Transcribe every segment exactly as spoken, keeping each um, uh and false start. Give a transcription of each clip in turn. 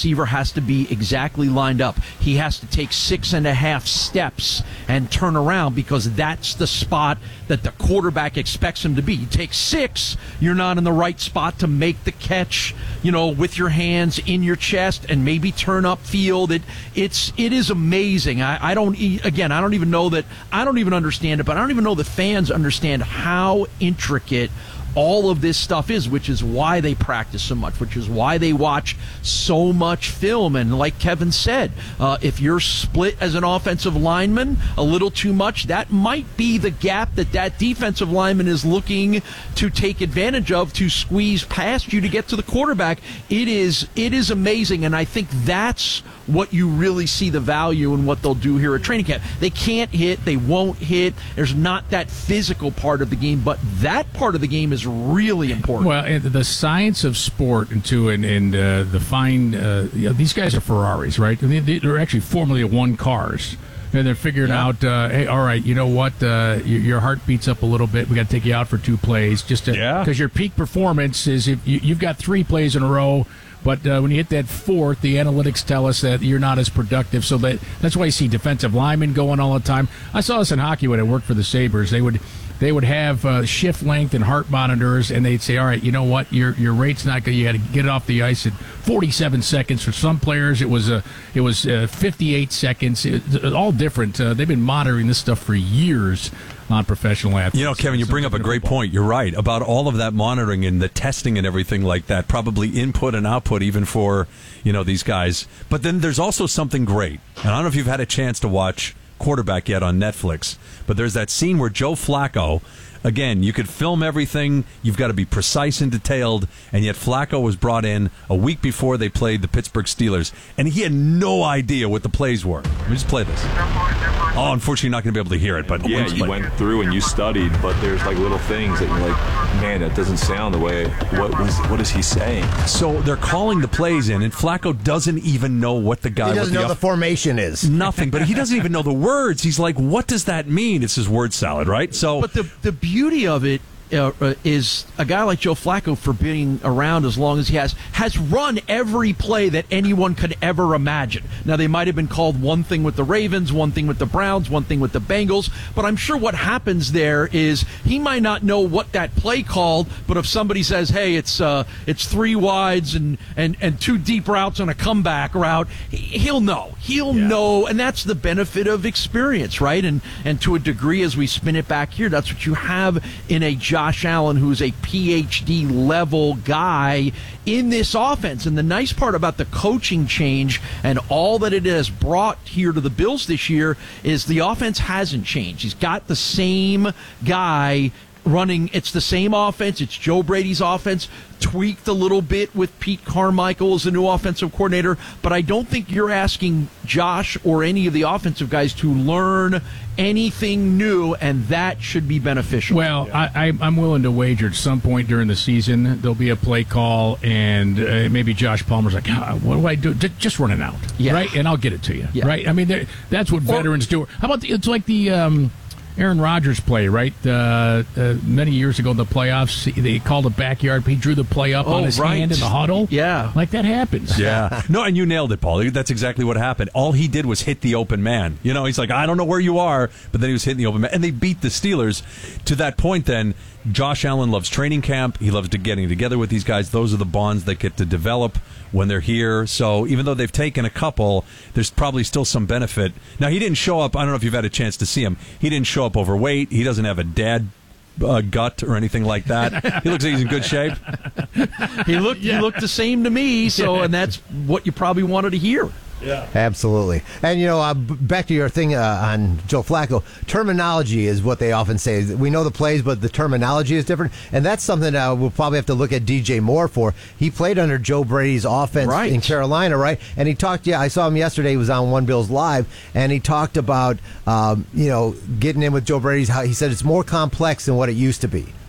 receiver has to be exactly lined up. He has to take six and a half steps and turn around because that's the spot that the quarterback expects him to be. You take six, you're not in the right spot to make the catch, you know, with your hands in your chest and maybe turn upfield. It it's it is amazing. I, I don't again I don't even know that I don't even understand it, but I don't even know the fans understand how intricate all of this stuff is, which is why they practice so much, which is why they watch so much film. And like Kevin said, uh, if you're split as an offensive lineman a little too much, that might be the gap that that defensive lineman is looking to take advantage of to squeeze past you to get to the quarterback. It is it is amazing, and I think that's what you really see the value in what they'll do here at training camp. They can't hit, they won't hit. There's not that physical part of the game, but that part of the game is really important. Well, and the science of sport and too, and, and uh, the fine, uh, you know, these guys are Ferraris, right? I mean, they're actually Formula One cars. And they're figuring yeah. out, uh, hey, all right, you know what? Uh, your, your heart beats up a little bit. We got to take you out for two plays, just because yeah. your peak performance is if you, you've got three plays in a row. But uh, when you hit that fourth, the analytics tell us that you're not as productive. So that that's why you see defensive linemen going all the time. I saw this in hockey when I worked for the Sabres. They would they would have uh, shift length and heart monitors, and they'd say, all right, you know what, your your rate's not good. You got to get it off the ice at forty-seven seconds. For some players, it was uh, it was uh, fifty-eight seconds. It, it, all different. Uh, they've been monitoring this stuff for years on professional athletes. You know, Kevin, you bring up a great point. You're right about all of that monitoring and the testing and everything like that, probably input and output even for, you know, these guys. But then there's also something great. And I don't know if you've had a chance to watch Quarterback yet on Netflix, but there's that scene where Joe Flacco, again, you could film everything, you've got to be precise and detailed, and yet Flacco was brought in a week before they played the Pittsburgh Steelers, and he had no idea what the plays were. Let me just play this. Oh, unfortunately, you're not going to be able to hear it, but yeah, you went through and you studied, but there's like little things that you're like, man, that doesn't sound the way. What was? What is he saying? So they're calling the plays in, and Flacco doesn't even know what the guy. He doesn't what know the, the formation is. Nothing, but he doesn't even know the words. He's like, what does that mean? It's his word salad, right? So, but the the beauty of it uh, uh, is a guy like Joe Flacco, for being around as long as he has, has run every play that anyone could ever imagine. Now, they might have been called one thing with the Ravens, one thing with the Browns, one thing with the Bengals, but I'm sure what happens there is he might not know what that play called, but if somebody says, hey, it's uh, it's three wides and, and, and two deep routes on a comeback route, he'll know. He'll yeah. know, and that's the benefit of experience, right? And and to a degree, as we spin it back here, that's what you have in a Josh Allen, who's a P H D level guy in this offense. And the nice part about the coaching change and all that it has brought here to the Bills this year is the offense hasn't changed. He's got the same guy running. It's the same offense. It's Joe Brady's offense, tweaked a little bit with Pete Carmichael as the new offensive coordinator, but I don't think you're asking Josh or any of the offensive guys to learn anything new, and that should be beneficial. Well, yeah. I, I, I'm willing to wager at some point during the season there'll be a play call, and uh, maybe Josh Palmer's like, oh, what do I do? J- just run it out, yeah. right? And I'll get it to you, yeah. right? I mean, that's what veterans or, do. How about the, it's like the um, Aaron Rodgers play, right? Uh, uh, many years ago in the playoffs, they called a backyard. He drew the play up oh, on his right. hand in the huddle. Yeah. Like that happens. Yeah. No, and you nailed it, Paul. That's exactly what happened. All he did was hit the open man. You know, he's like, I don't know where you are, but then he was hitting the open man. And they beat the Steelers. To that point, then, Josh Allen loves training camp. He loves to getting together with these guys. Those are the bonds that get to develop when they're here. So even though they've taken a couple, there's probably still some benefit. Now, he didn't show up. I don't know if you've had a chance to see him. He didn't show up overweight. He doesn't have a dad uh, gut or anything like that. He looks like he's in good shape. He looked, yeah. he looked the same to me, so and that's what you probably wanted to hear. Yeah, absolutely. And, you know, uh, back to your thing uh, on Joe Flacco, terminology is what they often say. We know the plays, but the terminology is different. And that's something uh, we'll probably have to look at D J Moore for. He played under Joe Brady's offense right. in Carolina, right? And he talked, yeah, I saw him yesterday. He was on One Bills Live, and he talked about, um, you know, getting in with Joe Brady's. How he said it's more complex than what it used to be.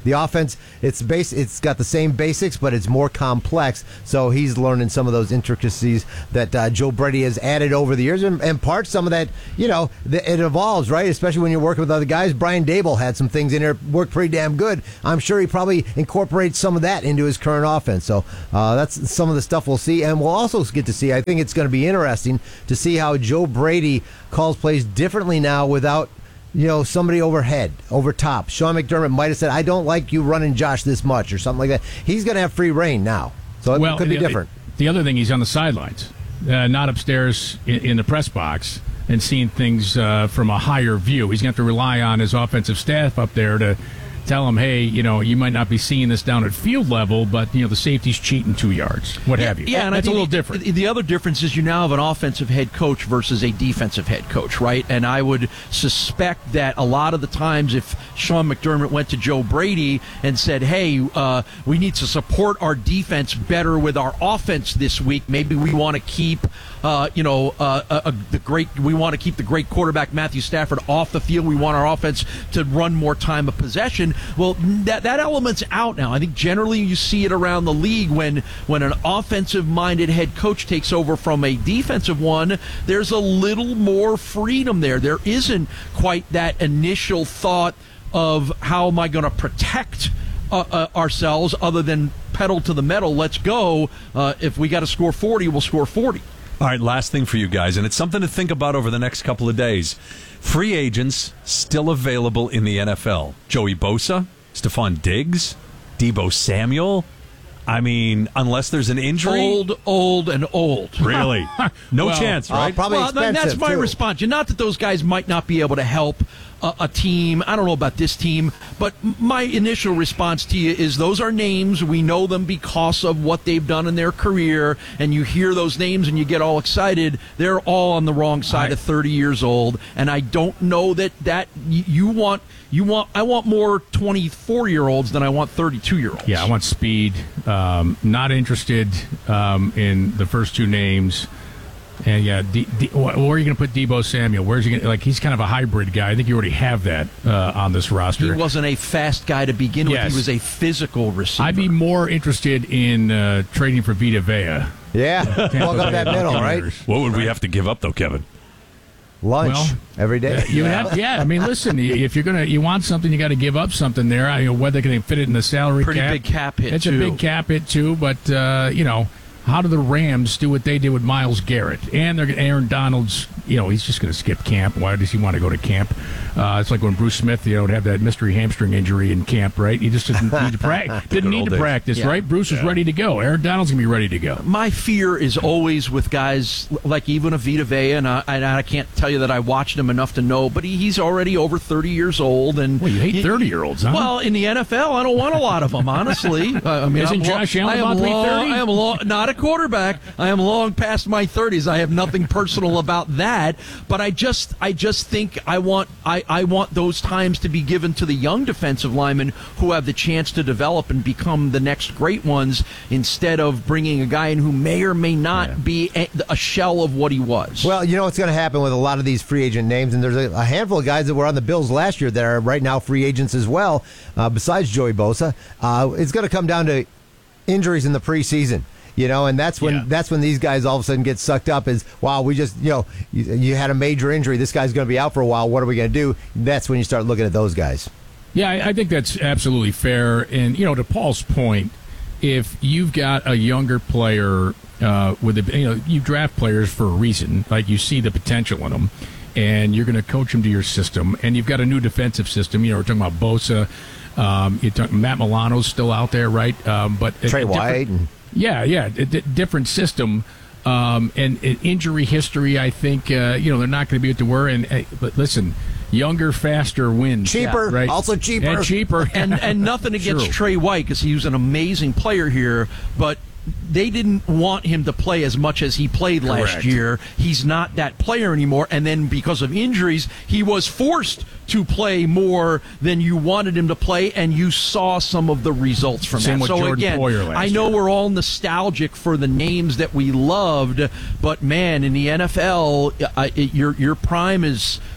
the offense, it's base, it's got the same basics, but it's more complex. So he's learning some of those intricacies that uh, Joe Brady has added over the years, and, and part some of that, you know, the, it evolves, right? Especially when you're working with other guys. Brian Dable had some things in there, worked pretty damn good. I'm sure he probably incorporates some of that into his current offense. So uh, that's some of the stuff we'll see, and we'll also get to see, I think it's going to be interesting to see how Joe Brady calls plays differently now without, you know, somebody overhead, over top. Sean McDermott might have said, I don't like you running Josh this much or something like that. He's going to have free reign now. So it well, could be the, different. The other thing, he's on the sidelines, uh, not upstairs in, in the press box and seeing things uh, from a higher view. He's going to have to rely on his offensive staff up there to tell him, hey, you know, you might not be seeing this down at field level, but, you know, the safety's cheating two yards, what yeah, have you. Yeah, and that's I a little the, different. The other difference is you now have an offensive head coach versus a defensive head coach, right? And I would suspect that a lot of the times if Sean McDermott went to Joe Brady and said, hey, uh, we need to support our defense better with our offense this week, maybe we want to keep Uh, you know, uh, uh, uh, the great. We want to keep the great quarterback Matthew Stafford off the field. We want our offense to run more time of possession. Well, that that element's out now. I think generally you see it around the league when when an offensive-minded head coach takes over from a defensive one. There's a little more freedom there. There isn't quite that initial thought of how am I going to protect uh, uh, ourselves, other than pedal to the metal. Let's go. Uh, if we got to score forty, we'll score forty. All right, last thing for you guys, and it's something to think about over the next couple of days. Free agents still available in the N F L. Joey Bosa, Stephon Diggs, Deebo Samuel. I mean, unless there's an injury. Old, old, and old. Really? No Well, chance, right? Uh, probably Well, expensive, that's my too. response. Not that those guys might not be able to help a, a team. I don't know about this team, but my initial response to you is those are names. We know them because of what they've done in their career, and you hear those names and you get all excited. They're all on the wrong side I, of thirty years old, and I don't know that that you want. You want? I want more twenty-four-year-olds than I want thirty-two-year-olds. Yeah, I want speed. Um, not interested um, in the first two names. And yeah, D, D, where are you going to put Deebo Samuel? Where's he going? Like, he's kind of a hybrid guy. I think you already have that uh, on this roster. He wasn't a fast guy to begin Yes. with. He was a physical receiver. I'd be more interested in uh, trading for Vita Vea. Yeah, walk up that middle, right? What would we have to give up, though, Kevin? Lunch Well, every day. You have, yeah. I mean, listen, if you're gonna, you want something, you got to give up something there. I mean, whether they can fit it in the salary Pretty cap, big cap hit, It's too. a big cap hit too. But uh, you know, how do the Rams do what they did with Myles Garrett? And they're Aaron Donald's. You know, he's just going to skip camp. Why does he want to go to camp? Uh, it's like when Bruce Smith, you know, would have that mystery hamstring injury in camp, right? He just didn't need to, pra- didn't need old to days. practice, Yeah. right? Bruce was ready to go. Aaron Donald's going to be ready to go. My fear is always with guys like even a Vita Vea, and I, and I can't tell you that I watched him enough to know, but he, he's already over thirty years old. And Well, you hate thirty-year-olds, huh? Well, in the N F L, I don't want a lot of them, honestly. Uh, I mean, Isn't I'm Josh Allen I am about to be long, thirty? I am long, not a quarterback. I am long past my thirties. I have nothing personal about that, but I just, I just think I want, I, I want those times to be given to the young defensive linemen who have the chance to develop and become the next great ones, instead of bringing a guy in who may or may not Yeah. be a, a shell of what he was. Well, you know what's going to happen with a lot of these free agent names, and there's a, a handful of guys that were on the Bills last year that are right now free agents as well, uh, besides Joey Bosa. Uh, it's going to come down to injuries in the preseason. You know, and that's when Yeah. that's when these guys all of a sudden get sucked up. Is wow, we just you know you, you had a major injury. This guy's going to be out for a while. What are we going to do? That's when you start looking at those guys. Yeah, I, I think that's absolutely fair. And, you know, to Paul's point, if you've got a younger player uh, with a, you know, you draft players for a reason, like you see the potential in them, and you're going to coach them to your system, and you've got a new defensive system. You know, we're talking about Bosa. Um, you're talking, Matt Milano's still out there, right? Um, but a- Trey a different- White. And- Yeah, yeah, a d- different system. Um, and, and injury history, I think, uh, you know, they're not going to be what they were. And, uh, but listen, younger, faster wins. Cheaper, right? also cheaper. And cheaper. and and nothing against True. Trey White, because he was an amazing player here, but they didn't want him to play as much as he played last Correct. year. He's not that player anymore, and then because of injuries, he was forced to play more than you wanted him to play, and you saw some of the results from Same that. with So Jordan again, Poyer last I know year. we're all nostalgic for the names that we loved, but man, in the N F L, I, it, your your prime is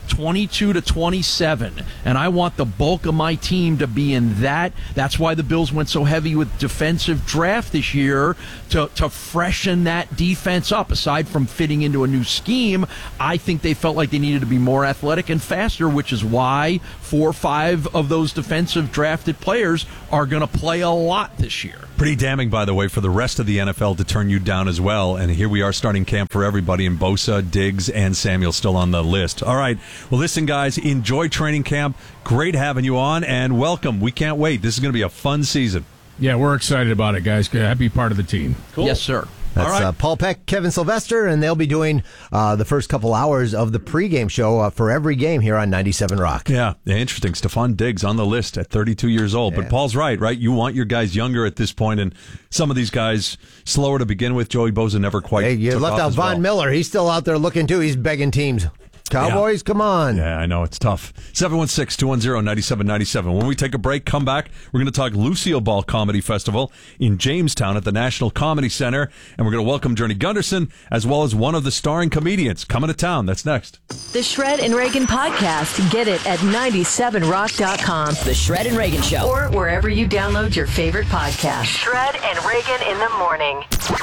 twenty-two to twenty-seven, and I want the bulk of my team to be in that. That's why the Bills went so heavy with defensive draft this year, to, to freshen that defense up. Aside from fitting into a new scheme, I think they felt like they needed to be more athletic and faster, which is why four or five of those defensive drafted players are going to play a lot this year. Pretty damning, by the way, for the rest of the N F L to turn you down as well. And here we are starting camp for everybody, and Bosa, Diggs, and Samuel still on the list. All right. Well, listen, guys, enjoy training camp. Great having you on, and welcome. We can't wait. This is going to be a fun season. Yeah, we're excited about it, guys. Happy part of the team. Cool. Yes, sir. That's right. uh, Paul Peck, Kevin Sylvester, and they'll be doing uh, the first couple hours of the pregame show uh, for every game here on ninety-seven Rock. Yeah, interesting. Stephon Diggs on the list at thirty-two years old. Yeah. But Paul's right, right? You want your guys younger at this point, and some of these guys slower to begin with. Joey Bosa never quite Hey, you took left off out as Von well. Miller. He's still out there looking, too. He's begging teams. Cowboys, yeah. Come on. Yeah, I know. It's tough. seven one six, two one zero, nine seven nine seven. When we take a break, come back, we're going to talk Lucille Ball Comedy Festival in Jamestown at the National Comedy Center, and we're going to welcome Journey Gunderson, as well as one of the starring comedians coming to town. That's next. The Shred and Reagan Podcast. Get it at ninety-seven rock dot com. The Shred and Reagan Show. Or wherever you download your favorite podcast. Shred and Reagan in the morning.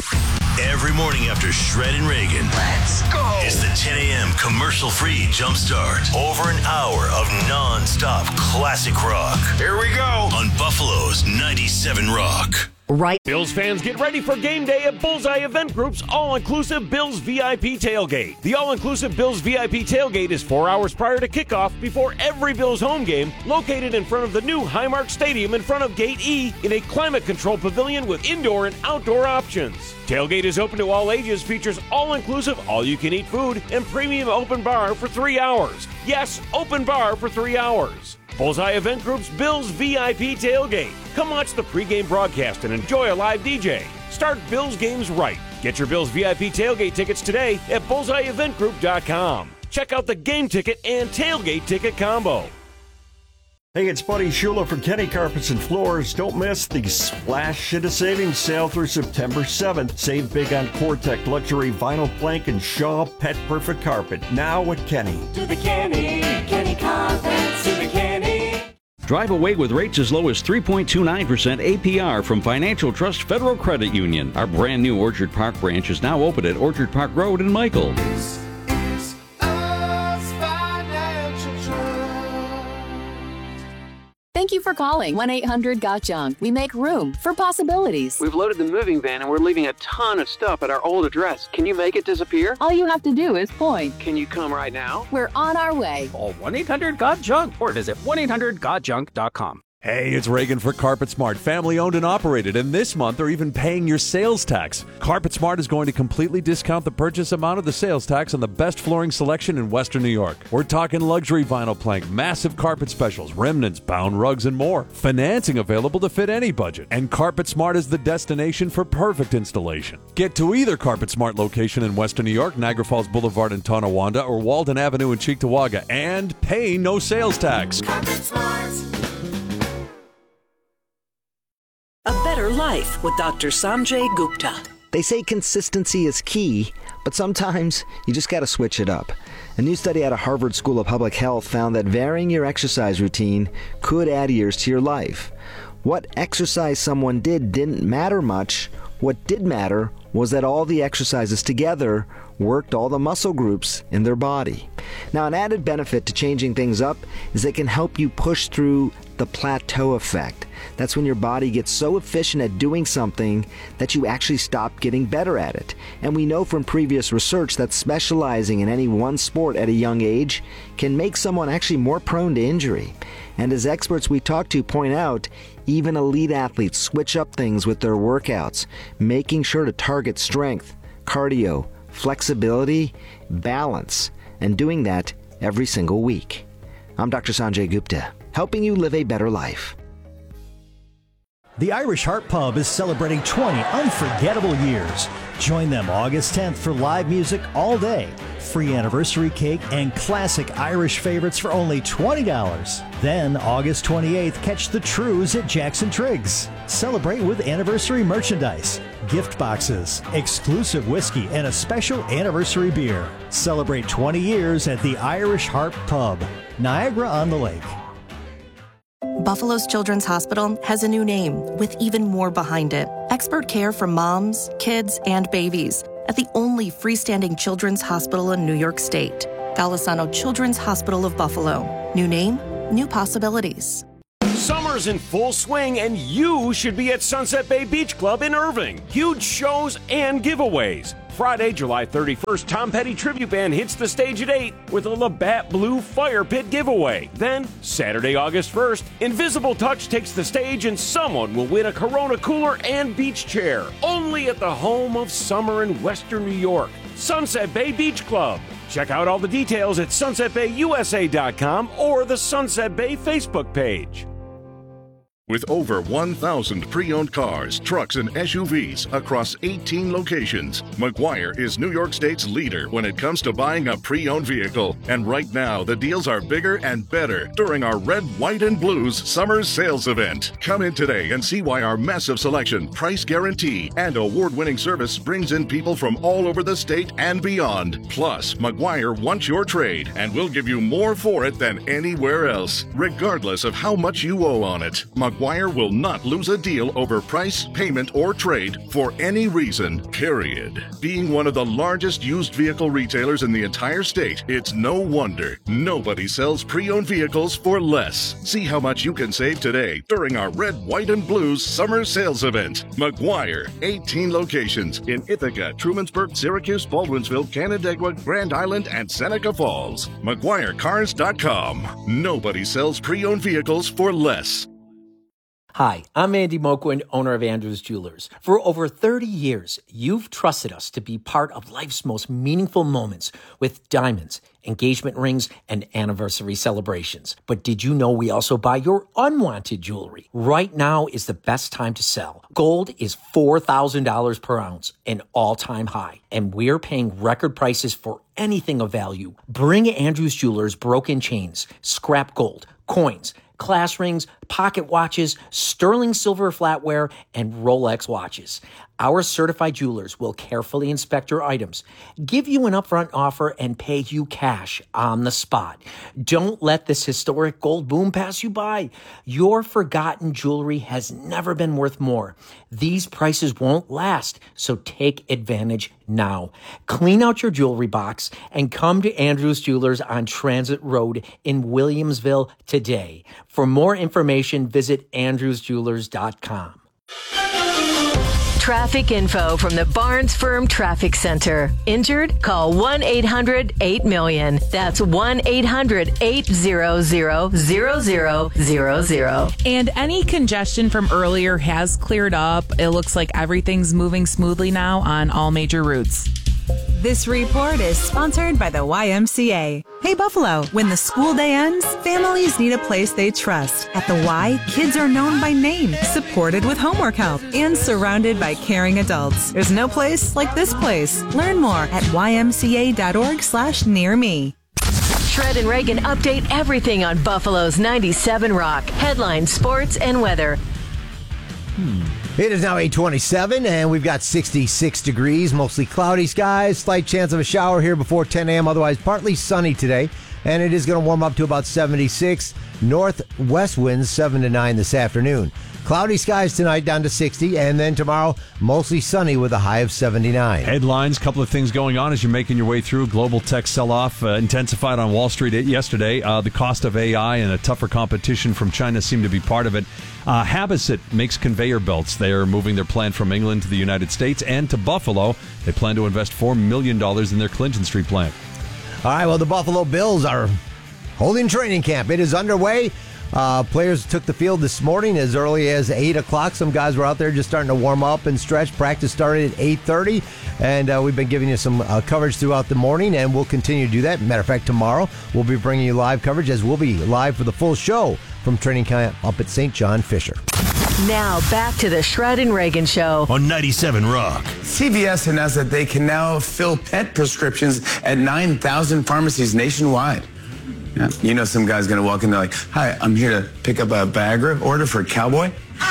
Every morning after Shred and Reagan. Let's go. It's the ten a.m. commercial-free jumpstart. Over an hour of non-stop classic rock. Here we go. On Buffalo's ninety-seven Rock. Right. Bills fans, get ready for game day at Bullseye Event Group's all-inclusive Bills V I P tailgate. The all-inclusive Bills V I P tailgate is four hours prior to kickoff before every Bills home game, located in front of the new Highmark Stadium in front of Gate E in a climate-controlled pavilion with indoor and outdoor options. Tailgate is open to all ages, features all-inclusive, all-you-can-eat food, and premium open bar for three hours. Yes, open bar for three hours. Bullseye Event Group's Bills V I P tailgate. Come watch the pregame broadcast and enjoy a live D J. Start Bills games right. Get your Bills V I P tailgate tickets today at bullseye event group dot com. Check out the game ticket and tailgate ticket combo. Hey, it's Buddy Shula for Kenny Carpets and Floors. Don't miss the Splash Shit of Savings sale through September seventh. Save big on Cortec Luxury Vinyl Plank and Shaw Pet Perfect Carpet. Now at Kenny. To the Kenny, Kenny Carpets, to the Kenny. Drive away with rates as low as three point two nine percent A P R from Financial Trust Federal Credit Union. Our brand new Orchard Park branch is now open at Orchard Park Road in Michael. Thank you for calling one eight hundred got junk. We make room for possibilities. We've loaded the moving van and we're leaving a ton of stuff at our old address. Can you make it disappear? All you have to do is point. Can you come right now? We're on our way. Call one eight hundred got junk or visit one eight hundred got junk dot com. Hey, it's Reagan for Carpet Smart, family owned and operated, and this month they're even paying your sales tax. Carpet Smart is going to completely discount the purchase amount of the sales tax on the best flooring selection in Western New York. We're talking luxury vinyl plank, massive carpet specials, remnants, bound rugs, and more. Financing available to fit any budget, and Carpet Smart is the destination for perfect installation. Get to either Carpet Smart location in Western New York, Niagara Falls Boulevard in Tonawanda, or Walden Avenue in Cheektowaga, and pay no sales tax. Carpet Smart. A Better Life with Doctor Sanjay Gupta. They say consistency is key, but sometimes you just got to switch it up. A new study out of Harvard School of Public Health found that varying your exercise routine could add years to your life. What exercise someone did didn't matter much. What did matter was that all the exercises together worked all the muscle groups in their body. Now, an added benefit to changing things up is it can help you push through the plateau effect. That's when your body gets so efficient at doing something that you actually stop getting better at it. And we know from previous research that specializing in any one sport at a young age can make someone actually more prone to injury. And as experts we talk to point out, even elite athletes switch up things with their workouts, making sure to target strength, cardio, flexibility, balance, and doing that every single week. I'm Doctor Sanjay Gupta, helping you live a better life. The Irish Heart Pub is celebrating twenty unforgettable years. Join them August tenth for live music all day, free anniversary cake, and classic Irish favorites for only twenty dollars. Then, August twenty-eighth, catch the Trues at Jackson Triggs. Celebrate with anniversary merchandise, gift boxes, exclusive whiskey, and a special anniversary beer. Celebrate twenty years at the Irish Harp Pub, Niagara-on-the-Lake. Buffalo's Children's Hospital has a new name with even more behind it. Expert care for moms, kids, and babies at the only freestanding children's hospital in New York State. Golisano Children's Hospital of Buffalo. New name, new possibilities. Summer's in full swing, and you should be at Sunset Bay Beach Club in Irving. Huge shows and giveaways. Friday, July thirty-first, Tom Petty Tribute Band hits the stage at eight with a Labatt Blue Fire Pit giveaway. Then, Saturday, August first, Invisible Touch takes the stage and someone will win a Corona cooler and beach chair. Only at the home of summer in Western New York, Sunset Bay Beach Club. Check out all the details at sunset bay u s a dot com or the Sunset Bay Facebook page. With over one thousand pre-owned cars, trucks, and S U Vs across eighteen locations, McGuire is New York State's leader when it comes to buying a pre-owned vehicle. And right now, the deals are bigger and better during our Red, White, and Blues Summer Sales Event. Come in today and see why our massive selection, price guarantee, and award-winning service brings in people from all over the state and beyond. Plus, McGuire wants your trade, and we'll give you more for it than anywhere else, regardless of how much you owe on it. McGuire will not lose a deal over price, payment, or trade for any reason, period. Being one of the largest used vehicle retailers in the entire state, it's no wonder nobody sells pre-owned vehicles for less. See how much you can save today during our Red, White, and Blues Summer Sales Event. McGuire, eighteen locations in Ithaca, Trumansburg, Syracuse, Baldwinsville, Canandaigua, Grand Island, and Seneca Falls. McGuire Cars dot com. Nobody sells pre-owned vehicles for less. Hi, I'm Andy Moquin, owner of Andrews Jewelers. For over thirty years, you've trusted us to be part of life's most meaningful moments with diamonds, engagement rings, and anniversary celebrations. But did you know we also buy your unwanted jewelry? Right now is the best time to sell. Gold is four thousand dollars per ounce, an all-time high, and we're paying record prices for anything of value. Bring Andrews Jewelers broken chains, scrap gold, coins, class rings, pocket watches, sterling silver flatware, and Rolex watches. Our certified jewelers will carefully inspect your items, give you an upfront offer, and pay you cash on the spot. Don't let this historic gold boom pass you by. Your forgotten jewelry has never been worth more. These prices won't last, so take advantage now. Clean out your jewelry box and come to Andrews Jewelers on Transit Road in Williamsville today. For more information, visit andrews jewelers dot com. Traffic info from the Barnes Firm Traffic Center. Injured? Call one eight hundred eight million. That's one eight hundred eight hundred zero zero zero zero. And any congestion from earlier has cleared up. It looks like everything's moving smoothly now on all major routes. This report is sponsored by the Y M C A. Hey Buffalo, when the school day ends, families need a place they trust. At the Y, kids are known by name, supported with homework help, and surrounded by caring adults. There's no place like this place. Learn more at y m c a dot org slash near me. Shred and Reagan update everything on Buffalo's ninety-seven Rock. Headlines, sports, and weather. Hmm. It is now eight twenty-seven, and we've got sixty-six degrees, mostly cloudy skies, slight chance of a shower here before ten a.m., otherwise partly sunny today, and it is going to warm up to about seventy-six. Northwest winds seven to nine this afternoon. Cloudy skies tonight down to sixty, and then tomorrow mostly sunny with a high of seventy-nine. Headlines, couple of things going on as you're making your way through. Global tech sell-off uh, intensified on Wall Street yesterday. Uh, the cost of A I and a tougher competition from China seem to be part of it. Uh, Habessit makes conveyor belts. They are moving their plant from England to the United States and to Buffalo. They plan to invest four million dollars in their Clinton Street plant. All right, well, the Buffalo Bills are holding training camp. It is underway. Uh, players took the field this morning as early as eight o'clock. Some guys were out there just starting to warm up and stretch. Practice started at eight thirty, and uh, we've been giving you some uh, coverage throughout the morning, and we'll continue to do that. Matter of fact, tomorrow we'll be bringing you live coverage, as we'll be live for the full show from training camp up at Saint John Fisher. Now back to the Shred and Reagan Show on ninety-seven Rock. C V S announced that they can now fill pet prescriptions at nine thousand pharmacies nationwide. Yeah. You know some guy's going to walk in there like, hi, I'm here to pick up a Viagra order for a cowboy.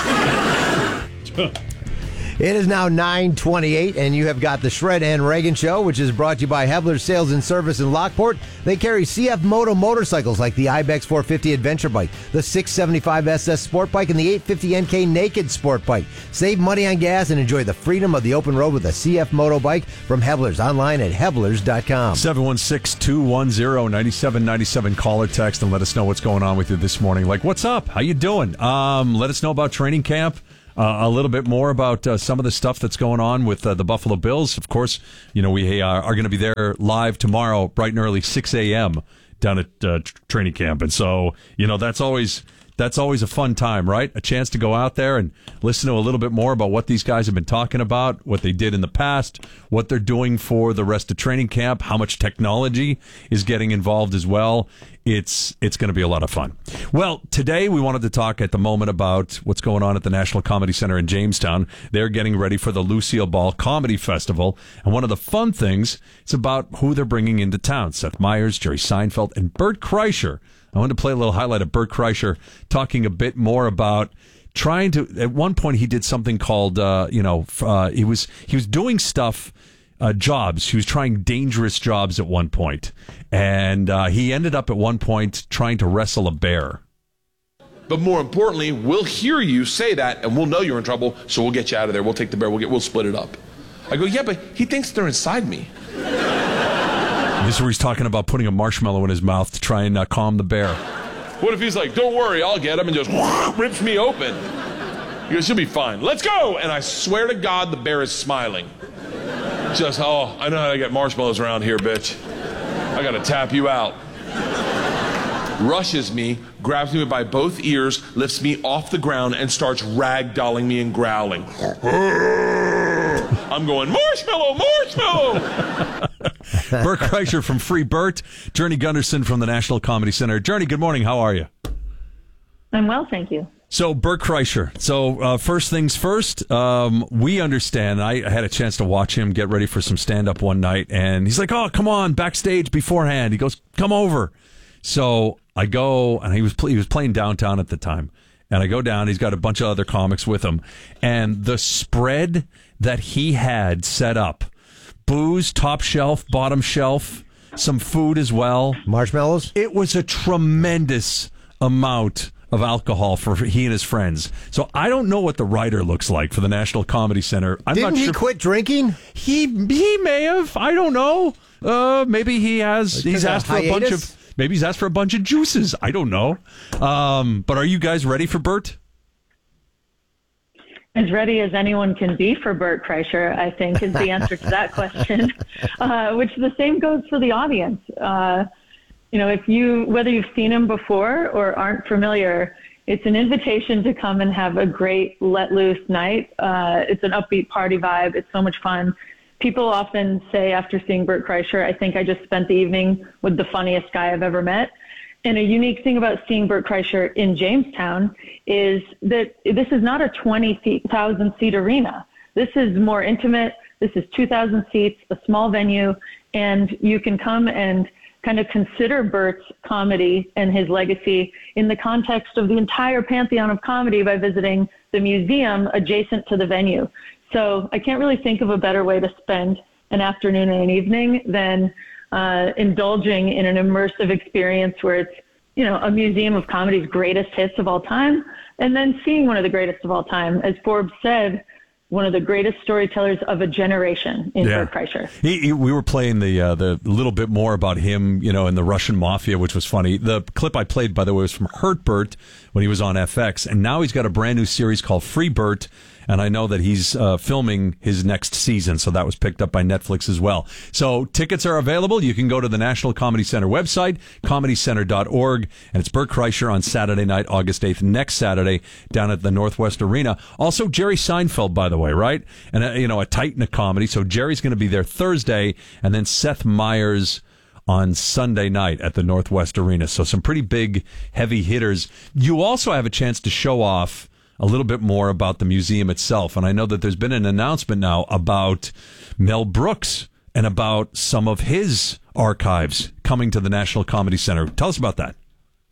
It is now nine twenty-eight, and you have got the Shred and Reagan Show, which is brought to you by Hebler's Sales and Service in Lockport. They carry C F Moto motorcycles like the Ibex four fifty Adventure Bike, the six seventy-five S S Sport Bike, and the eight fifty N K Naked Sport Bike. Save money on gas and enjoy the freedom of the open road with a C F Moto bike from Hebler's, online at Hebler's dot com. seven one six, two one zero, nine seven nine seven. Call or text and let us know what's going on with you this morning. Like, what's up? How you doing? Um, let us know about training camp. Uh, a little bit more about uh, some of the stuff that's going on with uh, the Buffalo Bills. Of course, you know, we are, are going to be there live tomorrow, bright and early, six a.m. down at uh, tr- training camp. And so, you know, that's always that's always a fun time, right? A chance to go out there and listen to a little bit more about what these guys have been talking about, what they did in the past, what they're doing for the rest of training camp, how much technology is getting involved as well. It's it's going to be a lot of fun. Well, today we wanted to talk at the moment about what's going on at the National Comedy Center in Jamestown. They're getting ready for the Lucille Ball Comedy Festival. And one of the fun things is about who they're bringing into town. Seth Meyers, Jerry Seinfeld, and Bert Kreischer. I wanted to play a little highlight of Bert Kreischer talking a bit more about trying to, at one point he did something called, uh, you know, uh, he was he was doing stuff, uh, jobs. He was trying dangerous jobs at one point. And uh, he ended up at one point trying to wrestle a bear. But more importantly, we'll hear you say that and we'll know you're in trouble, so we'll get you out of there. We'll take the bear, we'll get, we'll split it up. I go, yeah, but he thinks they're inside me. This is where he's talking about putting a marshmallow in his mouth to try and uh, calm the bear. What if he's like, don't worry, I'll get him, and just rips me open? He goes, you'll be fine. Let's go! And I swear to God, the bear is smiling. Just, oh, I know how to get marshmallows around here, bitch. I gotta tap you out. Rushes me, grabs me by both ears, lifts me off the ground, and starts ragdolling me and growling. I'm going, marshmallow, marshmallow! Bert Kreischer from Free Bert, Journey Gunderson from the National Comedy Center. Journey, good morning. How are you? I'm well, thank you. So, Bert Kreischer. So, uh, first things first, um, we understand. I had a chance to watch him get ready for some stand-up one night, and he's like, oh, come on, backstage beforehand. He goes, come over. So, I go, and he was he was playing downtown at the time, and I go down. He's got a bunch of other comics with him, and the spread that he had set up, booze, top shelf, bottom shelf, some food as well. Marshmallows? It was a tremendous amount of alcohol for he and his friends. So I don't know what the writer looks like for the National Comedy Center. I'm Didn't not he sure. quit drinking? He he may have. I don't know. Uh, maybe he has. Like he's a asked for a bunch hiatus? of. Maybe he's asked for a bunch of juices. I don't know. Um, but are you guys ready for Bert? As ready as anyone can be for Bert Kreischer, I think, is the answer to that question, uh, which the same goes for the audience. Uh, you know, if you, whether you've seen him before or aren't familiar, it's an invitation to come and have a great let loose night. Uh, it's an upbeat party vibe. It's so much fun. People often say after seeing Bert Kreischer, I think I just spent the evening with the funniest guy I've ever met. And a unique thing about seeing Bert Kreischer in Jamestown is that this is not a twenty thousand seat arena. This is more intimate. This is two thousand seats, a small venue, and you can come and kind of consider Bert's comedy and his legacy in the context of the entire pantheon of comedy by visiting the museum adjacent to the venue. So I can't really think of a better way to spend an afternoon and an evening than uh, indulging in an immersive experience where it's, you know, a museum of comedy's greatest hits of all time, and then seeing one of the greatest of all time. As Forbes said, one of the greatest storytellers of a generation in Yeah. Bert Kreischer. He, he, we were playing the uh, the little bit more about him, you know, in the Russian mafia, which was funny. The clip I played, by the way, was from Hurt Bert when he was on F X, and now he's got a brand new series called Free Bert, and I know that he's uh, filming his next season, so that was picked up by Netflix as well. So tickets are available. You can go to the National Comedy Center website, comedy center dot org, and it's Bert Kreischer on Saturday night, August eighth, next Saturday, down at the Northwest Arena. Also, Jerry Seinfeld, by the way, right? And, uh, you know, a titan of comedy. So Jerry's going to be there Thursday, and then Seth Meyers on Sunday night at the Northwest Arena. So some pretty big, heavy hitters. You also have a chance to show off a little bit more about the museum itself. And I know that there's been an announcement now about Mel Brooks and about some of his archives coming to the National Comedy Center. Tell us about that.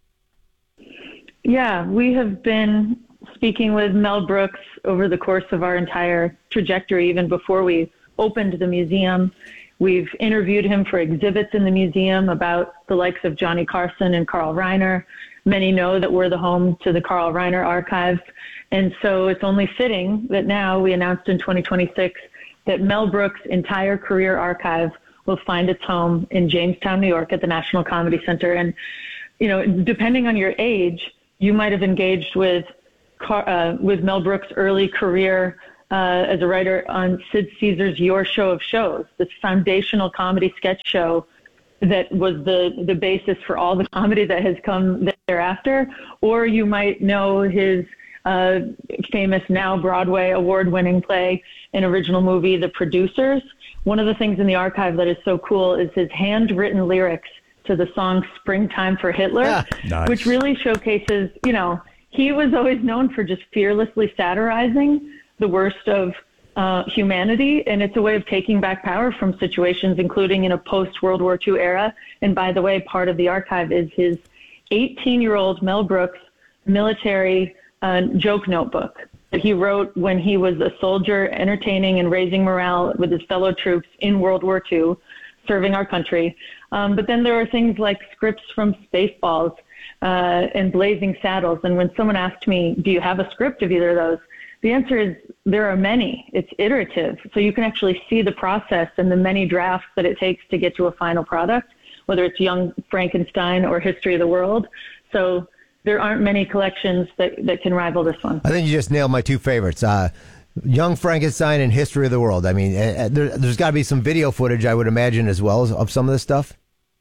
Yeah, we have been speaking with Mel Brooks over the course of our entire trajectory, even before we opened the museum. We've interviewed him for exhibits in the museum about the likes of Johnny Carson and Carl Reiner. Many know that we're the home to the Carl Reiner archives. And so it's only fitting that now we announced in twenty twenty-six that Mel Brooks' entire career archive will find its home in Jamestown, New York at the National Comedy Center. And, you know, depending on your age, you might have engaged with uh, with Mel Brooks' early career uh, as a writer on Sid Caesar's Your Show of Shows, this foundational comedy sketch show that was the, the basis for all the comedy that has come thereafter. Or you might know his uh, famous now Broadway award-winning play and original movie, The Producers. One of the things in the archive that is so cool is his handwritten lyrics to the song Springtime for Hitler, Ah, nice. which really showcases, you know, he was always known for just fearlessly satirizing the worst of uh, humanity. And it's a way of taking back power from situations, including in a post-World War Two era. And by the way, part of the archive is his eighteen-year-old Mel Brooks military uh, joke notebook that he wrote when he was a soldier, entertaining and raising morale with his fellow troops in World War Two, serving our country. Um, but then there are things like scripts from Spaceballs uh, and Blazing Saddles. And when someone asked me, do you have a script of either of those? The answer is there are many. It's iterative. So you can actually see the process and the many drafts that it takes to get to a final product, whether it's Young Frankenstein or History of the World. So there aren't many collections that, that can rival this one. I think you just nailed my two favorites. Uh, Young Frankenstein and History of the World. I mean, uh, there, there's got to be some video footage, I would imagine, as well, of some of this stuff.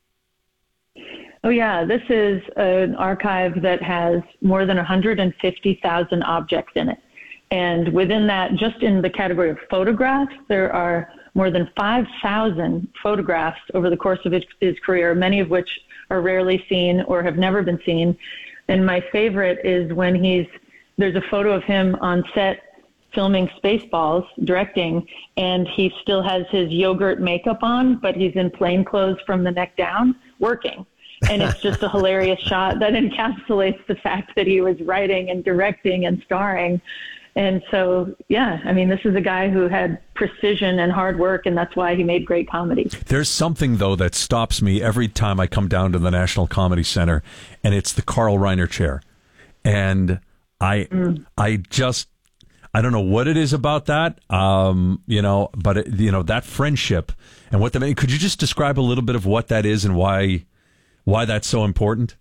Oh, yeah. This is an archive that has more than one hundred fifty thousand objects in it. And within that, just in the category of photographs, there are more than five thousand photographs over the course of his, his career, many of which are rarely seen or have never been seen. And my favorite is when he's, there's a photo of him on set filming Spaceballs, directing, and he still has his yogurt makeup on, but he's in plain clothes from the neck down, working. And it's just a hilarious shot that encapsulates the fact that he was writing and directing and starring. And so, yeah, I mean, this is a guy who had precision and hard work, and that's why he made great comedy. There's something, though, that stops me every time I come down to the National Comedy Center, and it's the Carl Reiner chair. And I, mm. I just, I don't know what it is about that, um, you know, but, it, you know, that friendship and what the, could you just describe a little bit of what that is and why, why that's so important?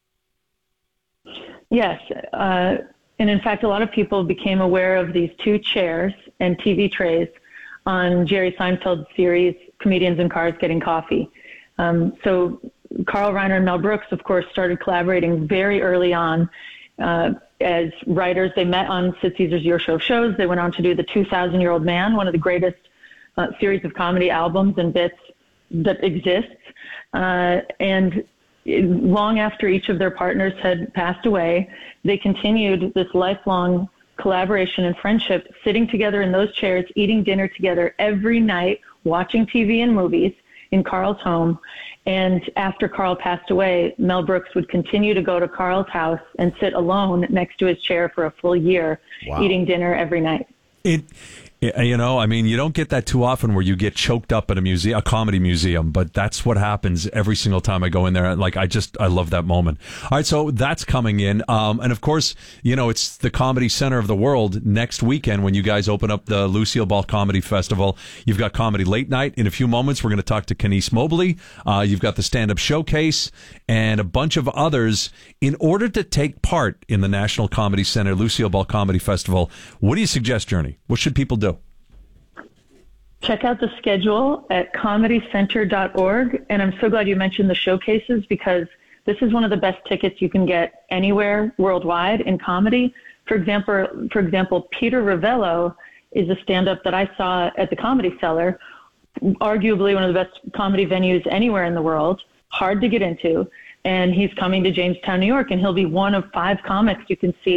Yes, uh, and in fact, a lot of people became aware of these two chairs and T V trays on Jerry Seinfeld's series, Comedians in Cars Getting Coffee. Um, so Carl Reiner and Mel Brooks, of course, started collaborating very early on uh, as writers. They met on Sid Caesar's Your Show of Shows. They went on to do The two thousand Year Old Man, one of the greatest uh, series of comedy albums and bits that exists. Uh, and long after each of their partners had passed away, they continued this lifelong collaboration and friendship, sitting together in those chairs, eating dinner together every night, watching T V and movies in Carl's home. And after Carl passed away, Mel Brooks would continue to go to Carl's house and sit alone next to his chair for a full year, wow. eating dinner every night. It, you know, I mean, you don't get that too often where you get choked up at a museum, a comedy museum, but that's what happens every single time I go in there. Like, I just, I love that moment. All right, so that's coming in. Um, and of course, you know, it's the Comedy Center of the World next weekend when you guys open up the Lucille Ball Comedy Festival. You've got Comedy Late Night. In a few moments, we're going to talk to Kenise Mobley. Uh, you've got the Stand-Up Showcase and a bunch of others. In order to take part in the National Comedy Center Lucille Ball Comedy Festival, what do you suggest, Journey? What should people do? Check out the schedule at comedy center dot org. And I'm so glad you mentioned the showcases, because this is one of the best tickets you can get anywhere worldwide in comedy. For example, for example, Peter Ravello is a stand-up that I saw at the Comedy Cellar, arguably one of the best comedy venues anywhere in the world, hard to get into. And he's coming to Jamestown, New York, and he'll be one of five comics you can see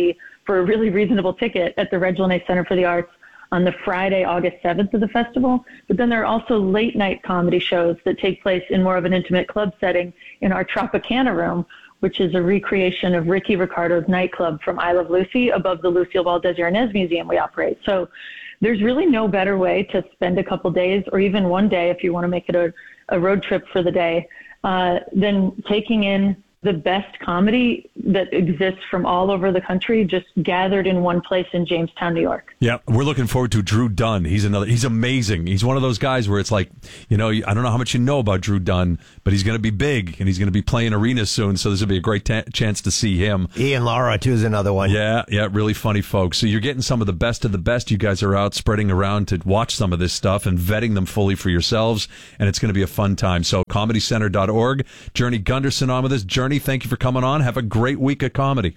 for a really reasonable ticket at the Reg Lenné Center for the Arts on the Friday, August seventh of the festival. But then there are also late night comedy shows that take place in more of an intimate club setting in our Tropicana room, which is a recreation of Ricky Ricardo's nightclub from I Love Lucy above the Lucille Ball Desjardins Museum we operate. So there's really no better way to spend a couple days, or even one day if you want to make it a, a road trip for the day, uh, than taking in the best comedy that exists from all over the country, just gathered in one place in Jamestown, New York. Yeah, we're looking forward to Drew Dunn. He's another. He's amazing. He's one of those guys where it's like, you know, I don't know how much you know about Drew Dunn, but he's going to be big and he's going to be playing arenas soon. So this will be a great ta- chance to see him. Ian Lara too is another one. Yeah, yeah, really funny folks. So you're getting some of the best of the best. You guys are out spreading around to watch some of this stuff and vetting them fully for yourselves, and it's going to be a fun time. So comedy center dot org. Journey Gunderson on with us. Journey, thank you for coming on. Have a great week of comedy.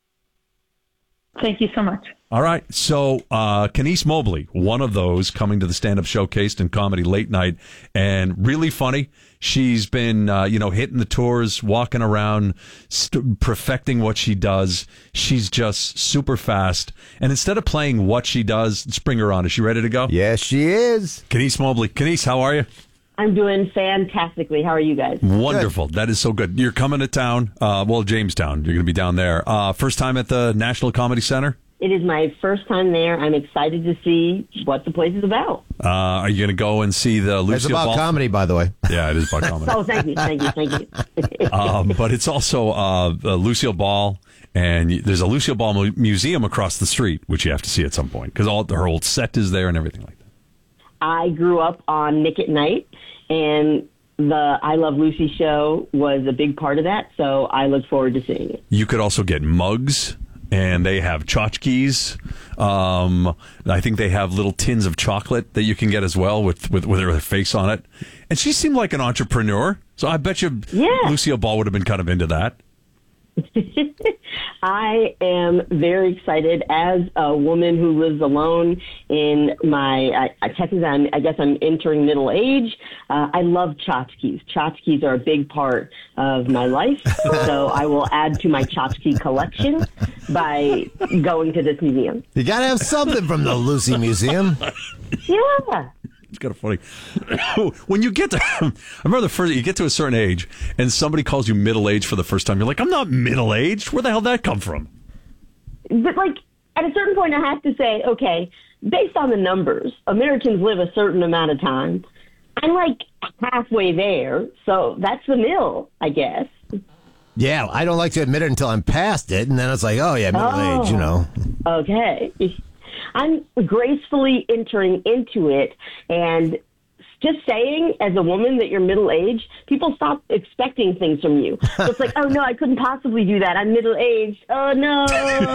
Thank you so much. All right. So, uh, Kenise Mobley, one of those coming to the stand-up showcase and comedy late night, and really funny. She's been, uh, you know, hitting the tours, walking around, st- perfecting what she does. She's just super fast. And instead of playing what she does, let's bring her on. Is she ready to go? Yes, she is. Kenise Mobley. Kenise, how are you? I'm doing fantastically. How are you guys? Wonderful. Good. That is so good. You're coming to town. Uh, well, Jamestown. You're going to be down there. Uh, first time at the National Comedy Center? It is my first time there. I'm excited to see what the place is about. Uh, are you going to go and see the Lucille It's about Ball? comedy, by the way. Yeah, it is about comedy. Oh, thank you, thank you, thank you. um, but it's also uh, uh, Lucille Ball, and there's a Lucille Ball mu- museum across the street, which you have to see at some point, because all her old set is there and everything like that. I grew up on Nick at Night, and the I Love Lucy show was a big part of that, so I look forward to seeing it. You could also get mugs, and they have tchotchkes. Um, I think they have little tins of chocolate that you can get as well with, with, with her face on it. And she seemed like an entrepreneur, so I bet you yeah. Lucille Ball would have been kind of into that. I am very excited as a woman who lives alone in my, I, Texas, I'm, I guess I'm entering middle age. Uh, I love tchotchkes. Tchotchkes are a big part of my life, so I will add to my tchotchke collection by going to this museum. You got to have something from the Lucy Museum. Yeah. It's kind of funny. When you get to, I remember the first, you get to a certain age and somebody calls you middle-aged for the first time. You're like, I'm not middle-aged. Where the hell did that come from? But like, at a certain point, I have to say, okay, based on the numbers, Americans live a certain amount of time. I'm like halfway there. So that's the middle, I guess. Yeah, I don't like to admit it until I'm past it. And then it's like, oh, yeah, middle oh, age, you know. Okay. I'm gracefully entering into it, and just saying as a woman that you're middle-aged, people stop expecting things from you. So it's like, oh, no, I couldn't possibly do that. I'm middle-aged. Oh, no.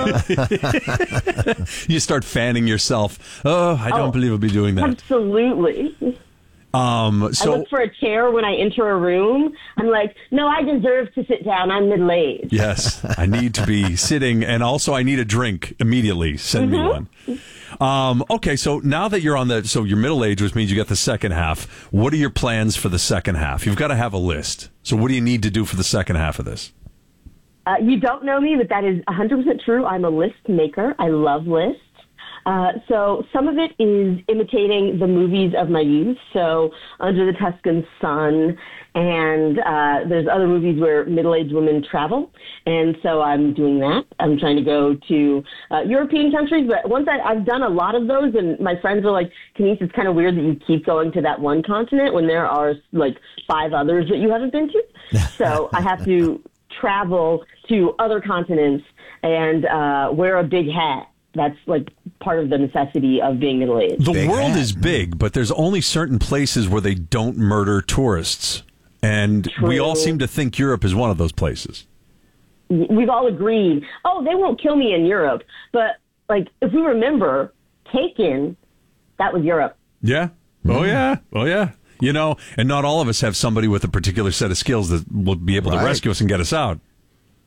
You start fanning yourself. Oh, I don't oh, believe I'll be doing that. Absolutely. Um, so, I look for a chair when I enter a room. I'm like, no, I deserve to sit down. I'm middle-aged. Yes, I need to be sitting, and also I need a drink immediately. Send mm-hmm. me one. Um, okay, so now that you're on the, so you're middle-aged, which means you got the second half. What are your plans for the second half? You've got to have a list. So what do you need to do for the second half of this? Uh, you don't know me, but that is one hundred percent true. I'm a list maker. I love lists. Uh, so some of it is imitating the movies of my youth. So Under the Tuscan Sun, and uh, there's other movies where middle-aged women travel. And so I'm doing that. I'm trying to go to uh, European countries. But once I, I've done a lot of those, and my friends are like, Kenise, it's kind of weird that you keep going to that one continent when there are like five others that you haven't been to. So I have to travel to other continents and uh, wear a big hat. That's like part of the necessity of being middle-aged. The big world hat. is big, but there's only certain places where they don't murder tourists. And True. we all seem to think Europe is one of those places. We've all agreed, oh, they won't kill me in Europe. But, like, if we remember, Taken, that was Europe. Yeah. Oh, yeah. Oh, yeah. You know, and not all of us have somebody with a particular set of skills that will be able right. to rescue us and get us out.